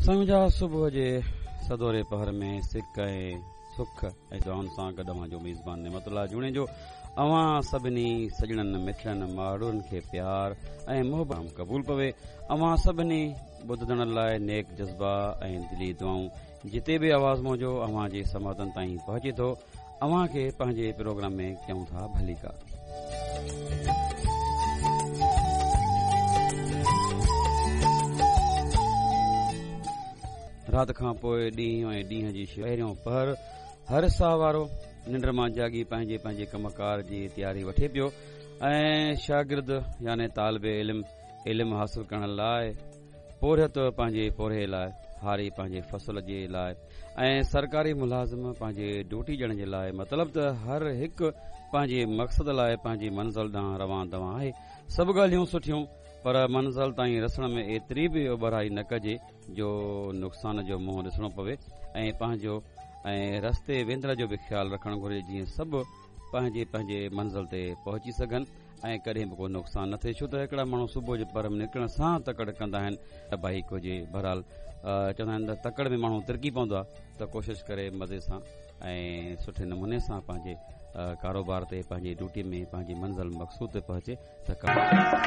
समझा सुबह जे सदोरे पहर में सिक ऐं सुख ऐं दुआउनि सां गॾु अवां जो मेज़बान नेमतुल्लाह जूणे जो अवां सभिनी सजणनि मिठड़नि माण्हुनि खे प्यार ऐं मोहबत क़बूल पवे। अवां सभिनी ॿुधण लाइ नेक जज़्बा ऐं दिली दुआऊं जिते बि आवाज़ मौजो अवां जे समातनि ताईं पहुचे थो। अवां खे पंहिंजे प्रोग्राम में कयूं था भली का। रात खां पोइ ॾींहुं ऐं ॾींहं जी पहिरियों पहर हर साह वारो निंड मां जागी पंहिंजे पंहिंजे कमकार जी तयारी वठे पियो ऐं शागिर्द यानी तालिबे इल्म हासिल करण लाइ पोरियत पंहिंजे पोरे लाइ हारी पंहिंजे फसल जे लाइ ऐं सरकारी मुलाज़िम पंहिंजे ड्यूटी ॾियण जे लाइ मतिलब त हर हिकु पंहिंजे मक़सद लाइ पंहिंजी मंज़िल ॾांहुं रवां दवां आहे। सभु ॻाल्हियूं सुठियूं पर मंज़िल ताईं रसण में एतिरी बि उबराई न कजे जो नुक़सान जो मुंहुं ॾिसणो पवे ऐं पंहिंजो ऐं रस्ते वेंदड़ जो बि ख़्यालु रखणु घुरिजे जीअं सभु पंहिंजे पंहिंजे मंज़िल ते पहुची सघनि ऐं कॾहिं बि को नुक़सान न थिए। छो त हिकिड़ा माण्हू सुबुह जे पर में निकिरण सां तकड़ कंदा आहिनि त बाइक हुजे बहरहाल चवंदा आहिनि त तकड़ में माण्हू तिरकी पवंदो आहे त कोशिशि करे मज़े सां ऐं सुठे नमूने सां पंहिंजे कारोबार ते पंहिंजी ड्यूटी में पंहिंजी मंज़िल मक़सूद ते पहुचे त